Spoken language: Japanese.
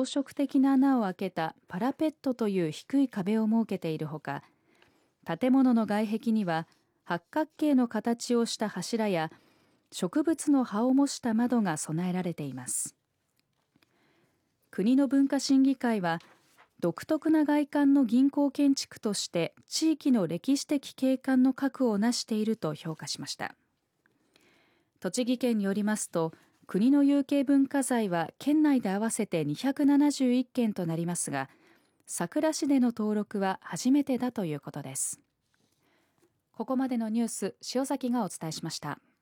装飾的な穴を開けたパラペットという低い壁を設けているほか、建物の外壁には八角形の形をした柱や植物の葉を模した窓が備えられています。国の文化審議会は独特な外観の銀行建築として地域の歴史的景観の核を成していると評価しました。栃木県によりますと、国の有形文化財は県内で合わせて271件となりますが、佐倉市での登録は初めてだということです。ここまでのニュース、塩崎がお伝えしました。